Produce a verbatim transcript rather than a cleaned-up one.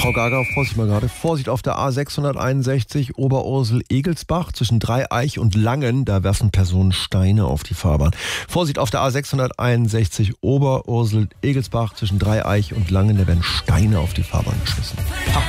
Frau Gager, Vorsicht mal gerade. Vorsicht auf der A sechshunderteinundsechzig Oberursel-Egelsbach zwischen Dreieich und Langen. Da werfen Personen Steine auf die Fahrbahn. Vorsicht auf der A sechshunderteinundsechzig Oberursel-Egelsbach zwischen Dreieich und Langen. Da werden Steine auf die Fahrbahn geschmissen.